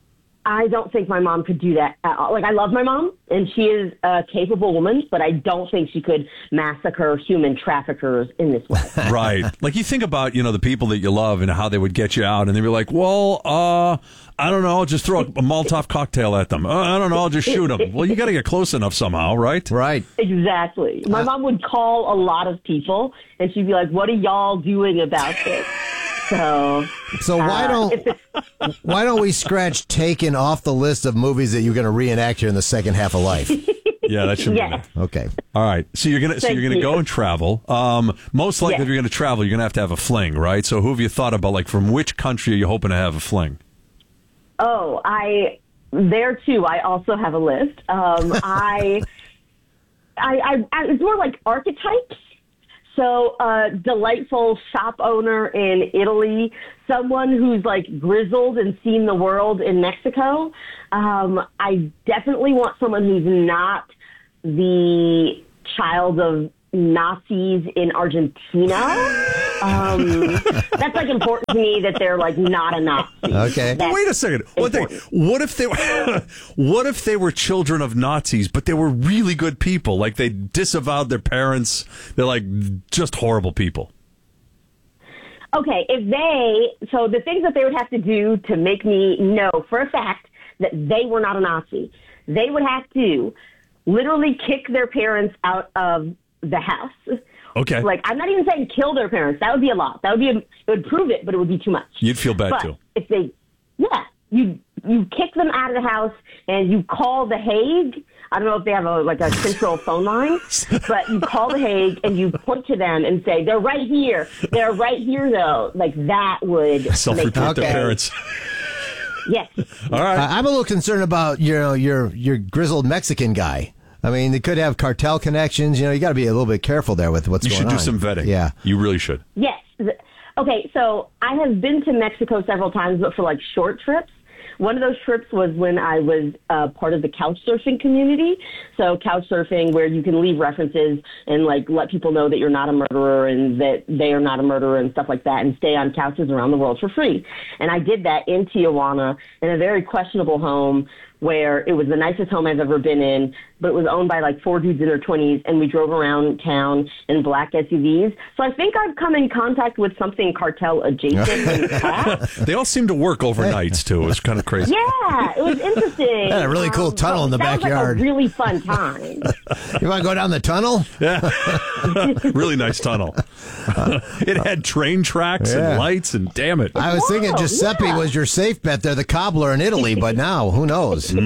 I don't think my mom could do that at all. Like, I love my mom, and she is a capable woman, but I don't think she could massacre human traffickers in this way. Right. Like, you think about, you know, the people that you love and how they would get you out, and they'd be like, well, uh, I don't know, I'll just throw a, a Molotov cocktail at them. Uh, I don't know, I'll just shoot them. Well, you got to get close enough somehow, right? Right. Exactly. My mom would call a lot of people, and she'd be like, what are y'all doing about this? So, so why uh, don't why don't we scratch Taken off the list of movies that you're going to reenact here in the second half of life? Yeah, that should yes. be okay. All right, so you're gonna so Thank you're gonna you. go and travel. Um, most likely, Yes. if you're gonna travel, you're gonna have to have a fling, right? So, who have you thought about? Like, from which country are you hoping to have a fling? Oh, I there too. I also have a list. Um, I, I, I, I, it's more like archetypes. So, uh, delightful shop owner in Italy, someone who's like grizzled and seen the world in Mexico. Um, I definitely want someone who's not the child of Nazis in Argentina. Um, that's like important to me that they're like not a Nazi. Okay. But wait a second. One thing. What if they were? What if they were children of Nazis, but they were really good people? Like, they disavowed their parents. They're like just horrible people. Okay, if they, so the things that they would have to do to make me know for a fact that they were not a Nazi, they would have to literally kick their parents out of the house. Okay. Like, I'm not even saying kill their parents. That would be a lot. That would be, a, it would prove it, but it would be too much. You'd feel bad but too. If they, yeah, you you kick them out of the house and you call The Hague. I don't know if they have a like a central phone line, but you call The Hague and you point to them and say, they're right here. They're right here, though. Like, that would Self-report their Okay. parents. Yes. All right. I- I'm a little concerned about you know your your grizzled Mexican guy. I mean, they could have cartel connections. You know, you got to be a little bit careful there with what's You going should on. do some vetting. Yeah. You really should. Yes. Okay, so I have been to Mexico several times, but for like short trips. One of those trips was when I was uh, part of the couch surfing community. So couch surfing, where you can leave references and like let people know that you're not a murderer and that they are not a murderer and stuff like that, and stay on couches around the world for free. And I did that in Tijuana in a very questionable home where it was the nicest home I've ever been in, but it was owned by like four dudes in their twenties, and we drove around town in black S U Vs. So I think I've come in contact with something cartel adjacent in the past. They all seem to work overnights too. It was kind of crazy. Yeah, it was interesting. Had a really cool Um, tunnel in the sounds backyard. Like a really fun time. You want to go down the tunnel? Yeah. Really nice tunnel. It had train tracks Yeah. and lights, and damn it. I was thinking Wow, Giuseppe yeah. was your safe bet there, the cobbler in Italy, but now, who knows?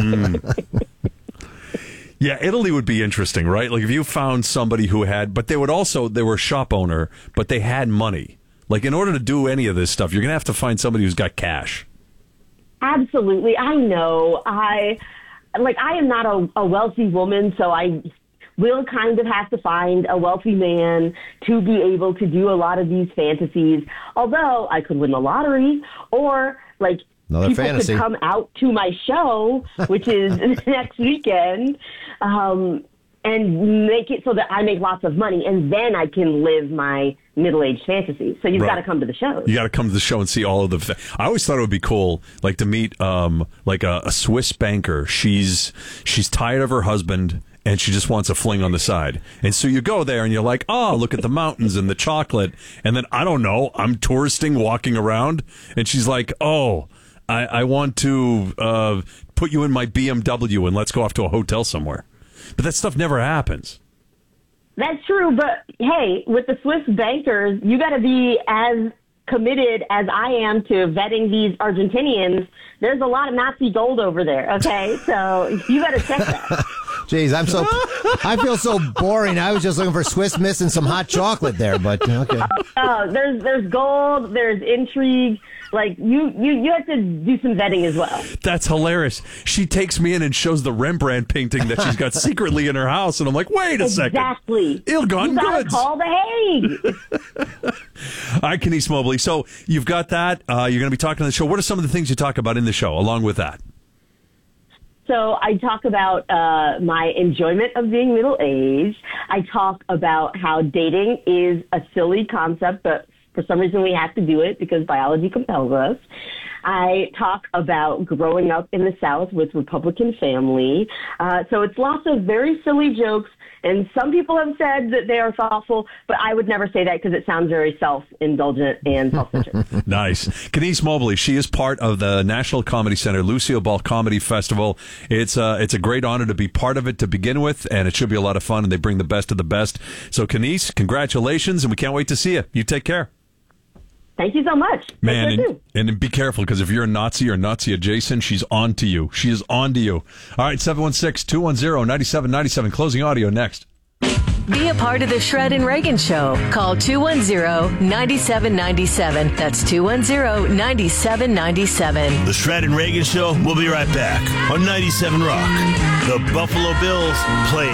Yeah, Italy would be interesting, right? Like, if you found somebody who had, but they would also, they were a shop owner, but they had money. Like, in order to do any of this stuff, you're going to have to find somebody who's got cash. Absolutely. I know. I like I am not a, a wealthy woman, so I will kind of have to find a wealthy man to be able to do a lot of these fantasies. Although I could win the lottery, or like Another people fantasy. could come out to my show, which is next weekend, um, and make it so that I make lots of money, and then I can live my middle-aged fantasies. So you've Right. got to come to the show. You got to come to the show and see all of the. I always thought it would be cool, like to meet, um, like a, a Swiss banker. She's she's tired of her husband, and she just wants a fling on the side. And so you go there, and you're like, oh, look at the mountains and the chocolate. And then I don't know, I'm touristing, walking around, and she's like, oh, I, I want to uh, put you in my B M W and let's go off to a hotel somewhere. But that stuff never happens. That's true, but hey, with the Swiss bankers, you got to be as committed as I am to vetting these Argentinians. There's a lot of Nazi gold over there, okay? So you got to check that. Jeez, I'm so, I feel so boring. I was just looking for Swiss Miss and some hot chocolate there, but okay. Oh, there's there's gold, there's intrigue. Like, you, you, you have to do some vetting as well. That's hilarious. She takes me in and shows the Rembrandt painting that she's got secretly in her house, and I'm like, wait a second. Exactly. Ill-gotten You gotta goods. call the Hague. All right, Kenise Mobley. So you've got that. Uh, you're going to be talking on the show. What are some of the things you talk about in the show along with that? So I talk about uh, my enjoyment of being middle-aged. I talk about how dating is a silly concept, but for some reason we have to do it because biology compels us. I talk about growing up in the South with Republican family. Uh, so it's lots of very silly jokes. And some people have said that they are thoughtful, but I would never say that because it sounds very self-indulgent and self-centered. Nice. Kenise Mobley, she is part of the National Comedy Center Lucille Ball Comedy Festival. It's uh, it's a great honor to be part of it to begin with, and it should be a lot of fun, and they bring the best of the best. So, Kenise, congratulations, and we can't wait to see you. You take care. Thank you so much. Man, and, and be careful, because if you're a Nazi or Nazi adjacent, she's on to you. She is on to you. All right, seven one six, two one zero, nine seven nine seven. Closing audio next. Be a part of the Shred and Reagan Show. Call two one zero, nine seven nine seven. That's two one zero, nine seven nine seven. The Shred and Reagan Show. We'll be right back on ninety-seven Rock. The Buffalo Bills play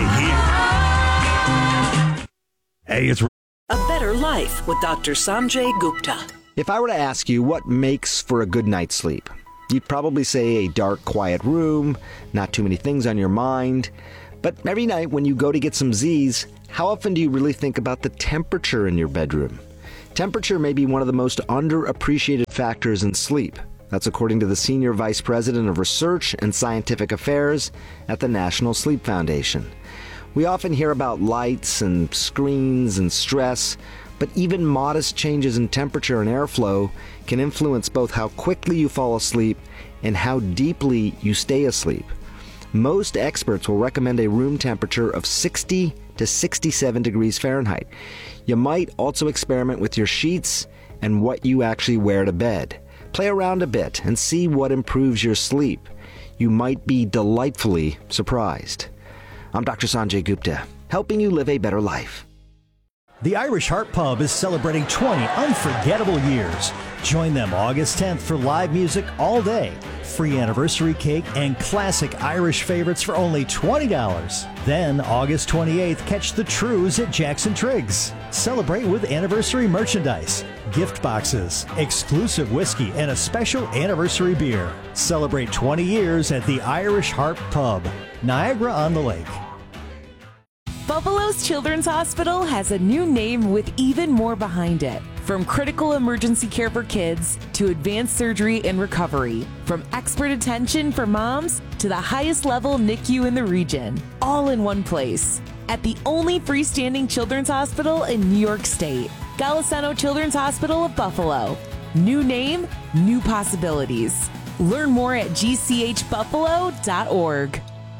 here. Hey, it's... A Better Life with Doctor Sanjay Gupta. If I were to ask you what makes for a good night's sleep, you'd probably say a dark, quiet room, not too many things on your mind. But every night when you go to get some Z's, how often do you really think about the temperature in your bedroom? Temperature may be one of the most underappreciated factors in sleep. That's according to the Senior Vice President of Research and Scientific Affairs at the National Sleep Foundation. We often hear about lights and screens and stress, but even modest changes in temperature and airflow can influence both how quickly you fall asleep and how deeply you stay asleep. Most experts will recommend a room temperature of sixty to sixty-seven degrees Fahrenheit. You might also experiment with your sheets and what you actually wear to bed. Play around a bit and see what improves your sleep. You might be delightfully surprised. I'm Doctor Sanjay Gupta, helping you live a better life. The Irish Heart Pub is celebrating twenty unforgettable years. Join them August tenth for live music all day, free anniversary cake, and classic Irish favorites for only twenty dollars. Then August twenty-eighth, catch the Trues at Jackson Triggs. Celebrate with anniversary merchandise, gift boxes, exclusive whiskey, and a special anniversary beer. Celebrate twenty years at the Irish Heart Pub, Niagara-on-the-Lake. Buffalo's Children's Hospital has a new name with even more behind it. From critical emergency care for kids to advanced surgery and recovery. From expert attention for moms to the highest level N I C U in the region. All in one place. At the only freestanding children's hospital in New York State. Golisano Children's Hospital of Buffalo. New name, new possibilities. Learn more at g c h buffalo dot org.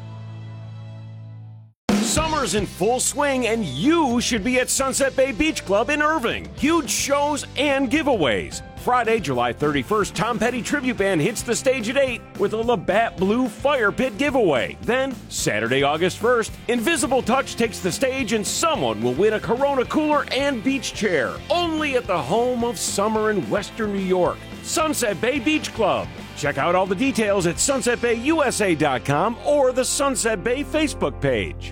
Summer's in full swing, and you should be at Sunset Bay Beach Club in Irving. Huge shows and giveaways. Friday, July thirty-first, Tom Petty Tribute Band hits the stage at eight with a Labatt Blue Fire Pit giveaway. Then, Saturday, August first, Invisible Touch takes the stage and someone will win a Corona cooler and beach chair. Only at the home of summer in Western New York. Sunset Bay Beach Club. Check out all the details at sunset bay u s a dot com or the Sunset Bay Facebook page.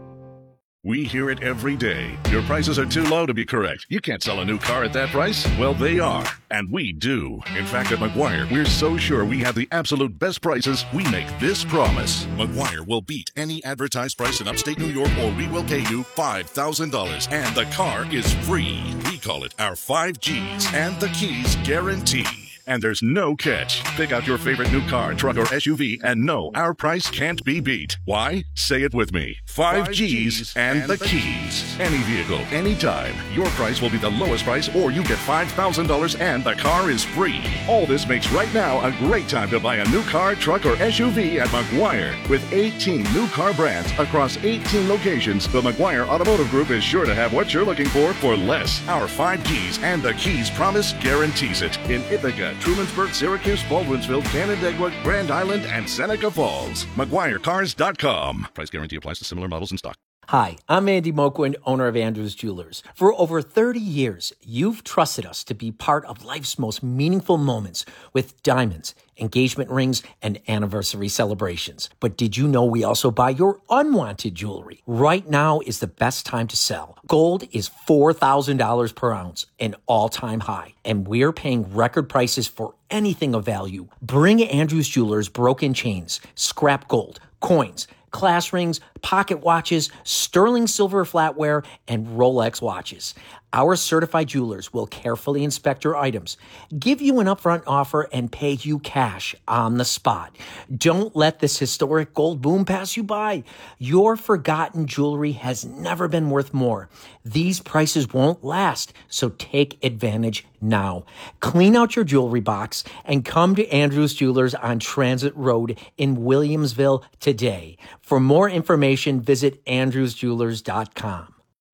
We hear it every day. Your prices are too low to be correct. You can't sell a new car at that price. Well, they are. And we do. In fact, at McGuire, we're so sure we have the absolute best prices, we make this promise. McGuire will beat any advertised price in upstate New York, or we will pay you five thousand dollars. And the car is free. We call it our five G's and the keys guarantee. And there's no catch. Pick out your favorite new car, truck, or S U V, and know our price can't be beat. Why? Say it with me. Five G's and the keys. Any vehicle, anytime. Your price will be the lowest price, or you get five thousand dollars and the car is free. All this makes right now a great time to buy a new car, truck, or S U V at McGuire. With eighteen new car brands across eighteen locations, the McGuire Automotive Group is sure to have what you're looking for for less. Our five G's and the keys promise guarantees it. In Ithaca, Trumansburg, Syracuse, Baldwinsville, Canandaigua, Grand Island, and Seneca Falls. McGuire Cars dot com. Price guarantee applies to similar models in stock. Hi, I'm Andy Moquin, owner of Andrews Jewelers. For over thirty years, you've trusted us to be part of life's most meaningful moments with diamonds, engagement rings, and anniversary celebrations. But did you know we also buy your unwanted jewelry? Right now is the best time to sell. Gold is four thousand dollars per ounce, an all-time high, and we're paying record prices for anything of value. Bring Andrews Jewelers broken chains, scrap gold, coins, class rings, pocket watches, sterling silver flatware, and Rolex watches. Our certified jewelers will carefully inspect your items, give you an upfront offer, and pay you cash on the spot. Don't let this historic gold boom pass you by. Your forgotten jewelry has never been worth more. These prices won't last, so take advantage now. Clean out your jewelry box and come to Andrews Jewelers on Transit Road in Williamsville today. For more information, visit andrews jewelers dot com.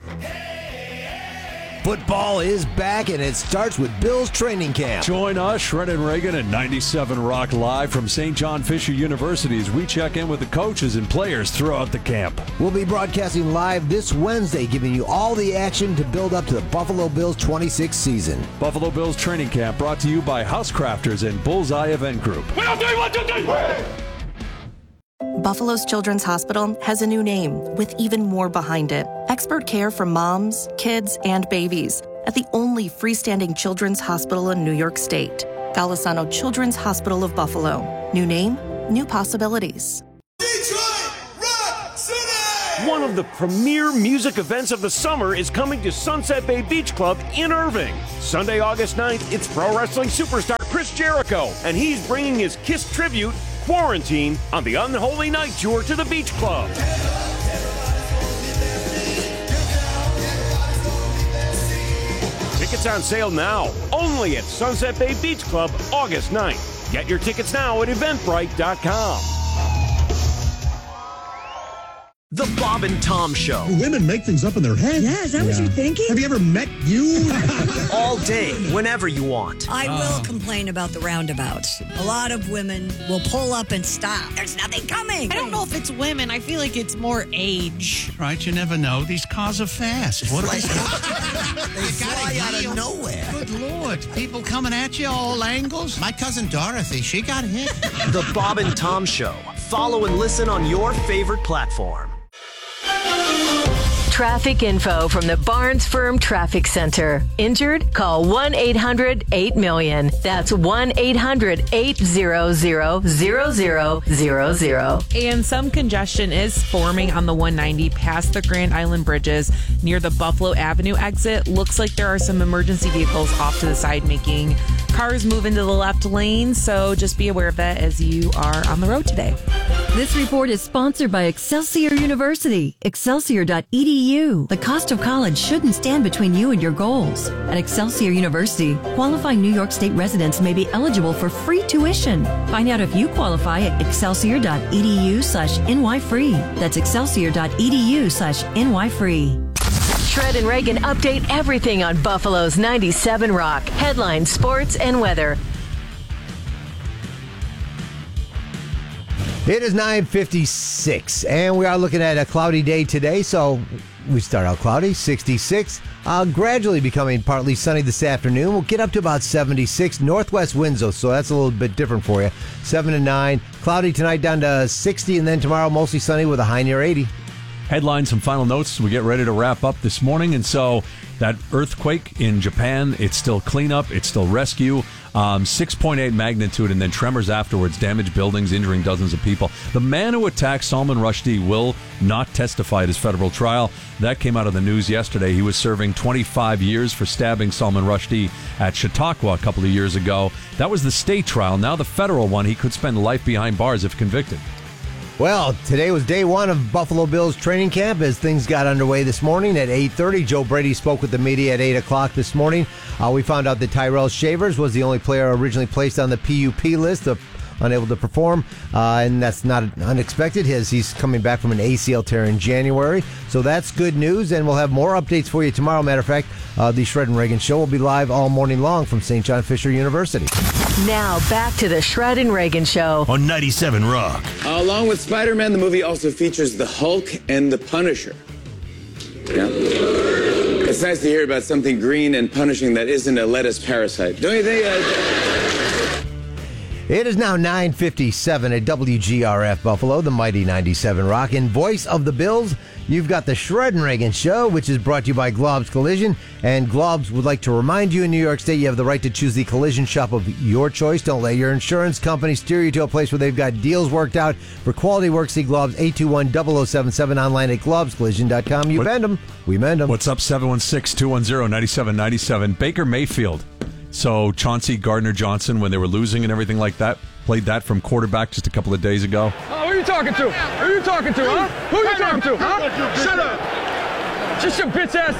Football is back, and it starts with Bills training camp. Join us, Shred and Reagan, at ninety-seven Rock Live from Saint John Fisher University as we check in with the coaches and players throughout the camp. We'll be broadcasting live this Wednesday, giving you all the action to build up to the Buffalo Bills twenty-six season. Buffalo Bills training camp brought to you by Housecrafters and Bullseye Event Group. One, two, one, two, three. Buffalo's Children's Hospital has a new name with even more behind it. Expert care for moms, kids, and babies at the only freestanding children's hospital in New York State. Golisano Children's Hospital of Buffalo. New name, new possibilities. One of the premier music events of the summer is coming to Sunset Bay Beach Club in Irving. Sunday, August ninth, it's pro wrestling superstar Chris Jericho, and he's bringing his Kiss tribute, Quarantine, on the Unholy Night Tour to the Beach Club. Tickets on sale now, only at Sunset Bay Beach Club, August ninth. Get your tickets now at eventbrite dot com. The Bob and Tom Show. Women make things up in their head. Yeah, is that yeah. what you're thinking? Have you ever met you? All day, whenever you want. I will oh. complain about the roundabouts. A lot of women will pull up and stop. There's nothing coming. I don't know if it's women. I feel like it's more age. Right, you never know. These cars are fast. What like, they fly out of nowhere. Good Lord. People coming at you all angles. My cousin Dorothy, she got hit. The Bob and Tom Show. Follow and listen on your favorite platform. Traffic info from the Barnes Firm Traffic Center. Injured? Call one eight hundred eight million. That's one eight hundred eight hundred zero zero zero zero. And some congestion is forming on the one ninety past the Grand Island bridges near the Buffalo Avenue exit. Looks like there are some emergency vehicles off to the side making cars move into the left lane, so just be aware of that as you are on the road today. This report is sponsored by Excelsior University, excelsior dot e d u. The cost of college shouldn't stand between you and your goals. At Excelsior University, qualifying New York State residents may be eligible for free tuition. Find out if you qualify at excelsior dot e d u slash n y free. That's excelsior dot e d u slash n y free. Shred and Reagan update everything on Buffalo's ninety-seven Rock. Headlines, sports, and weather. It is nine fifty-six, and we are looking at a cloudy day today, so we start out cloudy, sixty-six, uh, gradually becoming partly sunny this afternoon. We'll get up to about seventy-six, northwest winds, though, so that's a little bit different for you. seven to nine, cloudy tonight down to sixty, and then tomorrow mostly sunny with a high near eighty. Headlines, some final notes. We get ready to wrap up this morning, and so that earthquake in Japan, it's still cleanup, it's still rescue. Um, six point eight magnitude, and then tremors afterwards, damaged buildings, injuring dozens of people. The man who attacked Salman Rushdie will not testify at his federal trial. That came out of the news yesterday. He was serving twenty-five years for stabbing Salman Rushdie at Chautauqua a couple of years ago. That was the state trial. Now the federal one, he could spend life behind bars if convicted. Well, today was day one of Buffalo Bills training camp as things got underway this morning at eight thirty. Joe Brady spoke with the media at eight o'clock this morning. Uh, we found out that Tyrell Shavers was the only player originally placed on the P U P list, of unable to perform, uh, and that's not unexpected. His, he's coming back from an A C L tear in January, so that's good news, and we'll have more updates for you tomorrow. Matter of fact, uh, the Shred and Reagan Show will be live all morning long from Saint John Fisher University. Now, back to the Shred and Reagan Show on ninety-seven Rock. Uh, along with Spider-Man, the movie also features the Hulk and the Punisher. Yeah. It's nice to hear about something green and punishing that isn't a lettuce parasite. Don't you think? Uh... It is now nine fifty-seven at W G R F Buffalo, the mighty ninety-seven Rock. In voice of the Bills, you've got the Shred and Reagan Show, which is brought to you by Glob's Collision. And Glob's would like to remind you in New York State, you have the right to choose the collision shop of your choice. Don't let your insurance company steer you to a place where they've got deals worked out. For quality work, see Glob's eight two one, zero zero seven seven online at globs collision dot com. You What, bend them, we mend them. What's up, seven one six, two one zero, nine seven nine seven? Baker Mayfield. So Chauncey Gardner-Johnson, when they were losing and everything like that, played that from quarterback just a couple of days ago. Oh, who are you talking to? Who are you talking to, huh? Who are you talking to, huh? Shut up. Just your bitch ass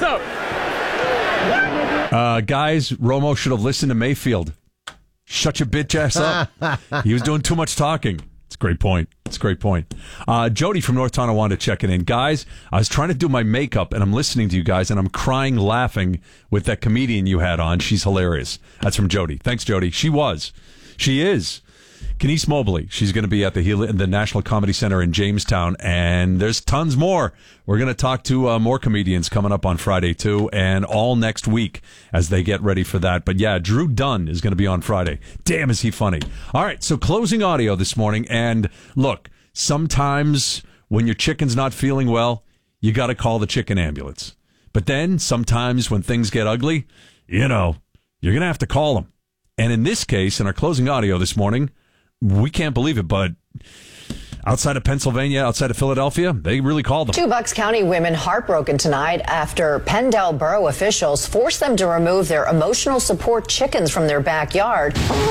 up. Uh, guys, Romo should have listened to Mayfield. Shut your bitch ass up. He was doing too much talking. It's a great point. It's a great point. Uh, Jody from North Tonawanda checking in. Guys, I was trying to do my makeup, and I'm listening to you guys, and I'm crying laughing with that comedian you had on. She's hilarious. That's from Jody. Thanks, Jody. She was. She is. Kenise Mobley. She's going to be at the Heli- the National Comedy Center in Jamestown, and there's tons more. We're going to talk to uh, more comedians coming up on Friday, too, and all next week as they get ready for that. But, yeah, Drew Dunn is going to be on Friday. Damn, is he funny. All right, so closing audio this morning, and look, sometimes when your chicken's not feeling well, you got to call the chicken ambulance. But then sometimes when things get ugly, you know, you're going to have to call them. And in this case, in our closing audio this morning, we can't believe it, but outside of Pennsylvania, outside of Philadelphia, they really called them. Two Bucks County women heartbroken tonight after Pendle Borough officials forced them to remove their emotional support chickens from their backyard.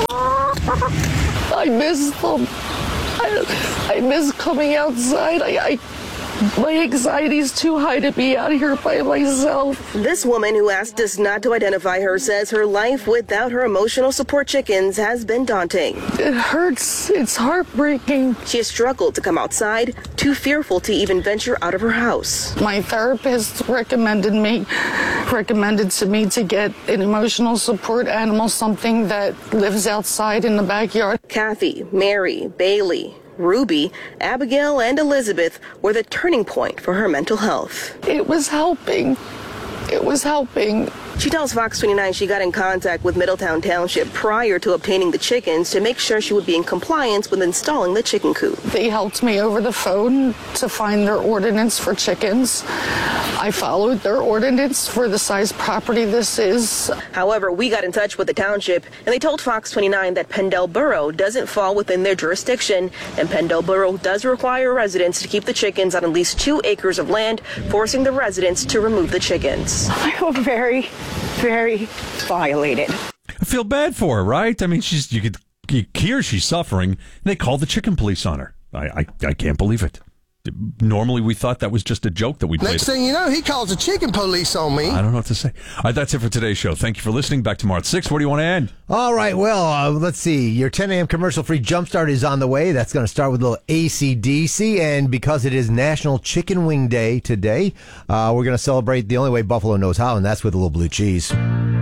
I miss them. I, I miss coming outside. I, I My anxiety's too high to be out here by myself. This woman, who asked us not to identify her, says her life without her emotional support chickens has been daunting. It hurts. It's heartbreaking. She has struggled to come outside, too fearful to even venture out of her house. My therapist recommended me, recommended to me to get an emotional support animal, something that lives outside in the backyard. Kathy, Mary, Bailey, Ruby, Abigail, and Elizabeth were the turning point for her mental health. It was helping. It was helping. She tells Fox twenty-nine she got in contact with Middletown Township prior to obtaining the chickens to make sure she would be in compliance with installing the chicken coop. They helped me over the phone to find their ordinance for chickens. I followed their ordinance for the size property this is. However, we got in touch with the township, and they told Fox twenty-nine that Pendle Borough doesn't fall within their jurisdiction, and Pendle Borough does require residents to keep the chickens on at least two acres of land, forcing the residents to remove the chickens. I feel very, very violated. I feel bad for her, right? I mean, she's you could you hear she's suffering, and they called the chicken police on her. I I, I can't believe it. Normally, we thought that was just a joke that we played. Next thing you know, he calls the chicken police on me. I don't know what to say. All right, that's it for today's show. Thank you for listening. Back tomorrow at six. Where do you want to end? All right, well, uh, let's see. Your ten a.m. commercial-free Jumpstart is on the way. That's going to start with a little A C D C, and because it is National Chicken Wing Day today, uh, we're going to celebrate the only way Buffalo knows how, and that's with a little blue cheese.